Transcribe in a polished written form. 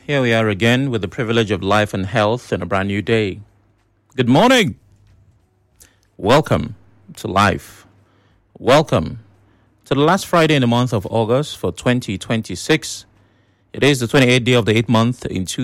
Here we are again with the privilege of life and health in a brand new day. Good morning. Welcome to life. Welcome to the last Friday in the month of August for 2026. It is the 28th day of the 8th month in